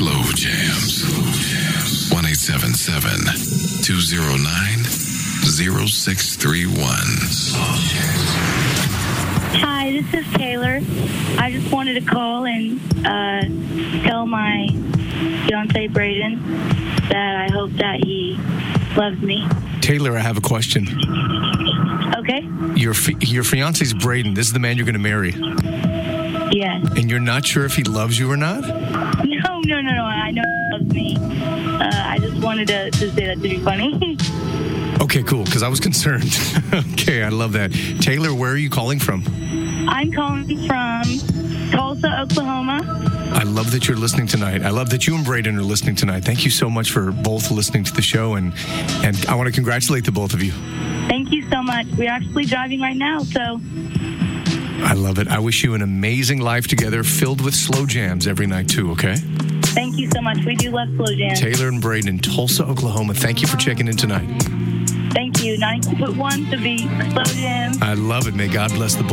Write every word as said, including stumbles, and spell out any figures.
Slow Jams. one eight seven seven, two oh nine, oh six three one. Hi, this is Taylor. I just wanted to call and uh, tell my fiance Braden that I hope that he loves me. Taylor, I have a question. Okay? Your fi- your fiance's Braden. This is the man you're going to marry. Yes. And you're not sure if he loves you or not? No, no, no, no. I know he loves me. Uh, I just wanted to, to say that to be funny. Okay, cool, because I was concerned. Okay, I love that. Taylor, where are you calling from? I'm calling from Tulsa, Oklahoma. I love that you're listening tonight. I love that you and Braden are listening tonight. Thank you so much for both listening to the show, and, and I want to congratulate the both of you. Thank you so much. We're actually driving right now, so... I love it. I wish you an amazing life together, filled with slow jams every night, too, okay? Thank you so much. We do love slow jams. Taylor and Braden in Tulsa, Oklahoma, thank you for checking in tonight. Thank you. ninety foot one to be slow jams. I love it. May God bless the both.